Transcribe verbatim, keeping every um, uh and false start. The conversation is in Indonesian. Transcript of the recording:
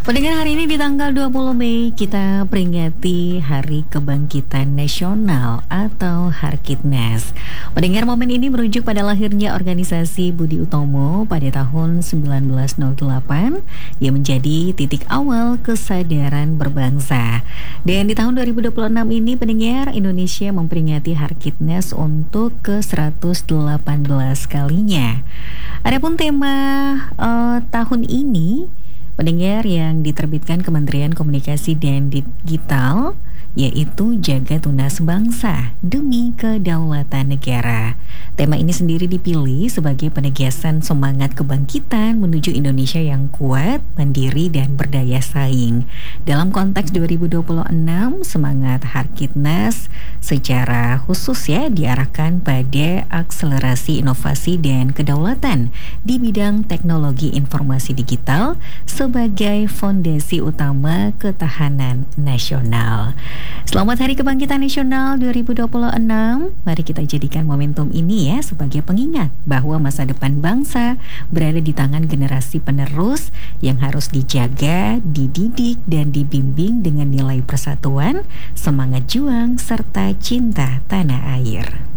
Pendengar, hari ini di tanggal dua puluh Mei kita peringati Hari Kebangkitan Nasional atau Harkitnas. Pendengar, momen ini merujuk pada lahirnya organisasi Budi Utomo pada tahun seribu sembilan ratus delapan yang menjadi titik awal kesadaran berbangsa. Dan di tahun dua ribu dua puluh enam ini, pendengar, Indonesia memperingati Harkitnas untuk ke seratus delapan belas kalinya. Adapun tema uh, tahun ini, pendengar, yang diterbitkan Kementerian Komunikasi dan Digital, yaitu Jaga Tunas Bangsa Demi Kedaulatan Negara. Tema ini sendiri dipilih sebagai penegasan semangat kebangkitan menuju Indonesia yang kuat, mandiri, dan berdaya saing. Dalam konteks dua ribu dua puluh enam, semangat Harkitnas secara khusus ya diarahkan pada akselerasi inovasi dan kedaulatan di bidang teknologi informasi digital sebagai fondasi utama ketahanan nasional. Selamat Hari Kebangkitan Nasional dua ribu dua puluh enam. Mari kita jadikan momentum ini ya sebagai pengingat bahwa masa depan bangsa berada di tangan generasi penerus yang harus dijaga, dididik, dan dibimbing dengan nilai persatuan, semangat juang, serta cinta tanah air.